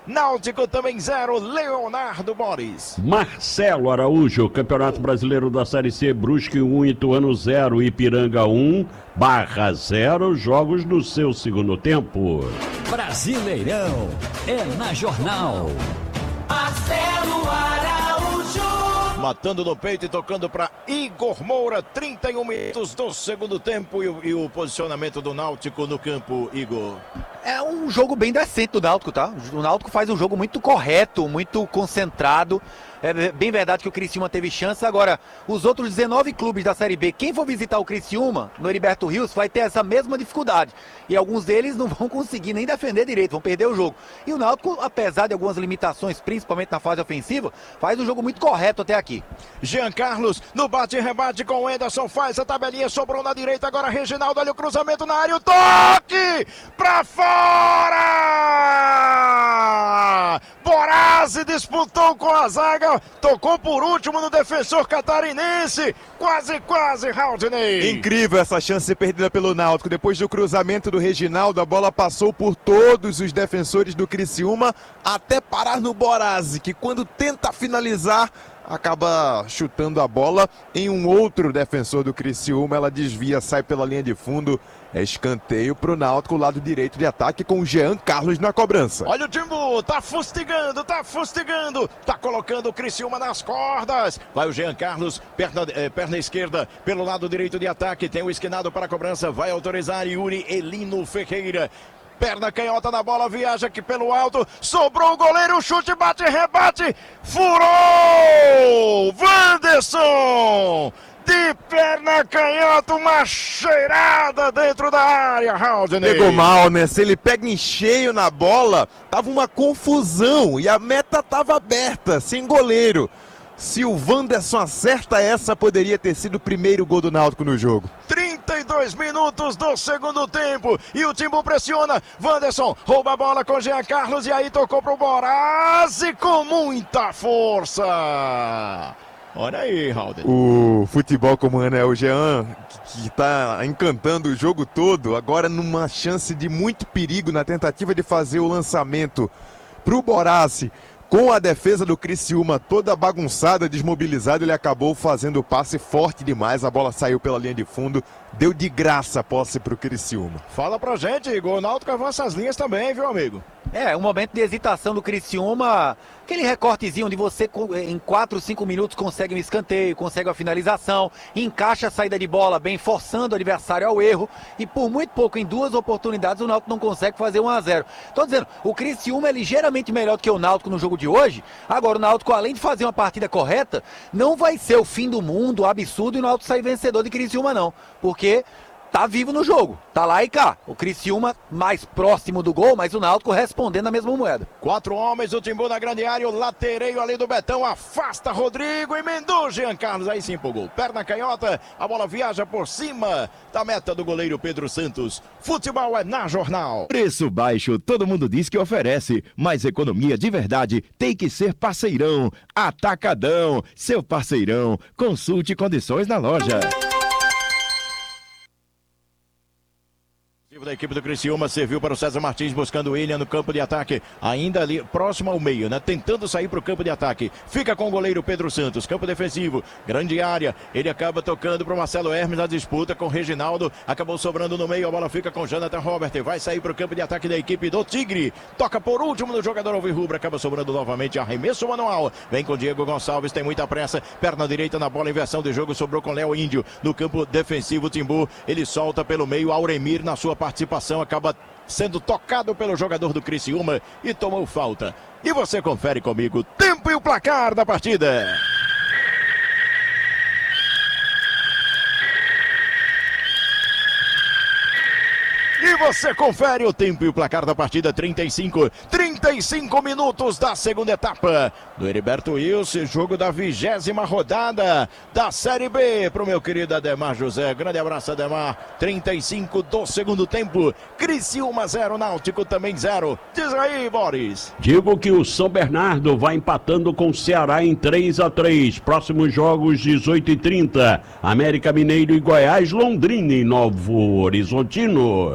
Náutico também 0, Leonardo Boris. Marcelo Araújo, Campeonato Brasileiro da Série C, Brusque 1, Ituano 0, Ipiranga 1, Barra 0, jogos no seu segundo tempo. Brasileirão é na Jornal. Marcelo Araújo. Matando no peito e tocando para Igor Moura, 31 minutos do segundo tempo e o posicionamento do Náutico no campo, Igor. É um jogo bem decente do Náutico, tá? O Náutico faz um jogo muito correto, muito concentrado. É bem verdade que o Criciúma teve chance. Agora, os outros 19 clubes da Série B, quem for visitar o Criciúma no Heriberto Rios vai ter essa mesma dificuldade. E alguns deles não vão conseguir nem defender direito, vão perder o jogo. E o Náutico, apesar de algumas limitações, principalmente na fase ofensiva, faz um jogo muito correto até aqui. Jean Carlos no bate e rebate com o Enderson, faz a tabelinha, sobrou na direita, agora Reginaldo, olha o cruzamento na área, o toque pra fora! Borazzi disputou com a zaga, tocou por último no defensor catarinense, quase, Raudney. Incrível essa chance perdida pelo Náutico, depois do cruzamento do Reginaldo, a bola passou por todos os defensores do Criciúma, até parar no Borazzi, que quando tenta finalizar, acaba chutando a bola em um outro defensor do Criciúma, ela desvia, sai pela linha de fundo, é escanteio pro Náutico, lado direito de ataque com o Jean Carlos na cobrança. Olha o Timbu, tá fustigando, tá colocando o Criciúma nas cordas, vai o Jean Carlos, perna esquerda, pelo lado direito de ataque, tem o esquinado para a cobrança, vai autorizar Yuri Elino Ferreira. Perna canhota na bola, viaja aqui pelo alto, sobrou o goleiro, chute, bate, rebate, furou! Wanderson! De perna canhota, uma cheirada dentro da área, Raudney. Pegou mal, né? Se ele pega em cheio na bola, tava uma confusão e a meta tava aberta, sem goleiro. Se o Wanderson acerta essa, poderia ter sido o primeiro gol do Náutico no jogo. 32 minutos do segundo tempo e o Timbu pressiona, Wanderson rouba a bola com Jean Carlos e aí tocou pro Borazzi com muita força. Olha aí, Raul. O futebol como é o Jean, que tá encantando o jogo todo, agora numa chance de muito perigo na tentativa de fazer o lançamento pro Borazzi. Com a defesa do Criciúma toda bagunçada, desmobilizada, ele acabou fazendo o passe forte demais, a bola saiu pela linha de fundo, deu de graça a posse pro Criciúma. Fala pra gente, Igor, o Náutico avança as linhas também, viu, amigo? É, um momento de hesitação do Criciúma, aquele recortezinho de você em 4, 5 minutos consegue um escanteio, consegue uma finalização, encaixa a saída de bola bem, forçando o adversário ao erro, e por muito pouco, em 2 oportunidades, o Náutico não consegue fazer 1-0. Tô dizendo, o Criciúma é ligeiramente melhor do que o Náutico no jogo de hoje. Agora, o Náutico, além de fazer uma partida correta, não vai ser o fim do mundo, absurdo, e o Náutico sair vencedor de Criciúma não, porque tá vivo no jogo, tá lá e cá. O Criciúma mais próximo do gol, mas o Náutico respondendo a mesma moeda. 4 homens, o Timbu na grande área, o latereio ali do Betão, afasta Rodrigo, emendou Jean Carlos, aí sim empolgou. Perna canhota, a bola viaja por cima da meta do goleiro Pedro Santos. Futebol é na Jornal. Preço baixo, todo mundo diz que oferece, mas economia de verdade tem que ser Parceirão. Atacadão, seu parceirão. Consulte condições na loja. Da equipe do Criciúma serviu para o César Martins, buscando o William no campo de ataque, ainda ali próximo ao meio, né? Tentando sair para o campo de ataque. Fica com o goleiro Pedro Santos, campo defensivo, grande área. Ele acaba tocando para o Marcelo Hermes na disputa com o Reginaldo. Acabou sobrando no meio, a bola fica com o Jonathan Robert. Vai sair para o campo de ataque da equipe do Tigre. Toca por último no jogador alvirrubro, acaba sobrando novamente, arremesso manual. Vem com Diego Gonçalves, tem muita pressa. Perna direita na bola, inversão de jogo, sobrou com Léo Índio no campo defensivo. Timbu, ele solta pelo meio, Auremir na sua participação, acaba sendo tocado pelo jogador do Criciúma e tomou falta. E você confere comigo, tempo e o placar da partida. E você confere o tempo e o placar da partida, 35 minutos da segunda etapa do Heriberto Wilson, jogo da 20ª rodada da Série B, pro meu querido Ademar José. Grande abraço, Ademar. 35 do segundo tempo, Criciúma 0, Náutico também 0. Diz aí, Boris. Digo que o São Bernardo vai empatando com o Ceará em 3-3. Próximos jogos, 18h30. América Mineiro e Goiás, Londrina e Novo Horizontino.